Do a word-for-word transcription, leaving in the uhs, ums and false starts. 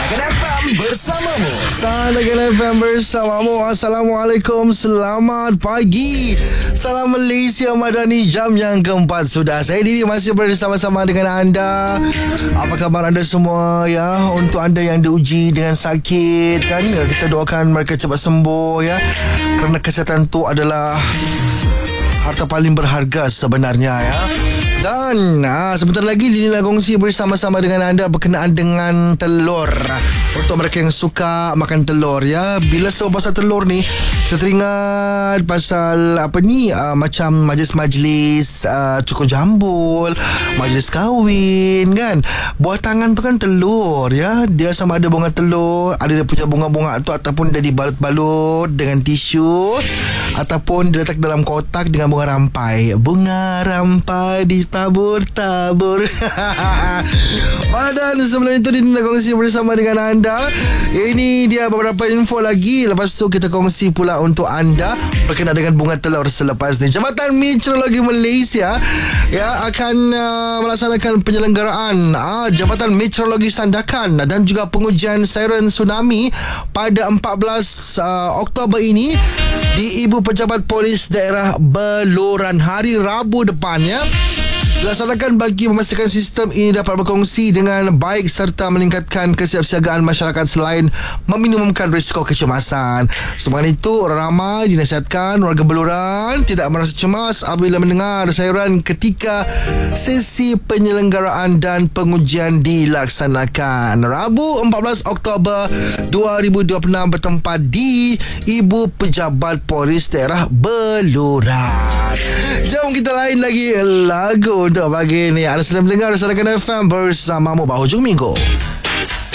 Sarakan F M bersamamu. Sarakan F M bersamamu. Assalamualaikum, selamat pagi. Salam Malaysia Madani. Jam yang keempat sudah. Saya Didi masih bersama-sama dengan anda. Apa khabar anda semua ya? Untuk anda yang diuji dengan sakit kan, kita doakan mereka cepat sembuh ya. Kerana kesihatan tu adalah harta paling berharga sebenarnya ya. Dan ah, sebentar lagi Dini nak kongsi bersama-sama dengan anda berkenaan dengan telur. Untuk mereka yang suka makan telur ya. Bila sebab pasal telur ni, kita teringat pasal apa ni, uh, macam majlis-majlis uh, cukur jambul, majlis kahwin kan. Buah tangan tu kan telur ya. Dia sama ada bunga telur, ada dia punya bunga-bunga tu, ataupun dia dibalut-balut dengan tisu, ataupun dia letak dalam kotak dengan bunga rampai. Bunga rampai ditabur-tabur. Oh, dan sebelum itu Dini nak kongsi bersama dengan anda. Ini dia beberapa info lagi. Lepas tu kita kongsi pula untuk anda berkenaan dengan bunga telur selepas ni. Jabatan Meteorologi Malaysia ya akan uh, melaksanakan penyelenggaraan uh, Jabatan Meteorologi Sandakan dan juga pengujian siren tsunami pada empat belas uh, Oktober ini di Ibu Pejabat Polis Daerah Beluran hari Rabu depan ya. Dilaksanakan bagi memastikan sistem ini dapat berkongsi dengan baik serta meningkatkan kesiapsiagaan masyarakat selain meminimumkan risiko kecemasan. Selain itu, orang ramai dinasihatkan warga Beluran tidak merasa cemas apabila mendengar sayuran ketika sesi penyelenggaraan dan pengujian dilaksanakan. Rabu empat belas Oktober dua ribu dua puluh enam bertempat di Ibu Pejabat Polis Daerah Beluran. Jom kita lain lagi lagu untuk pagi ni. Anda sedang mendengar Sarakan F M bersamamu Bahujung Minggu.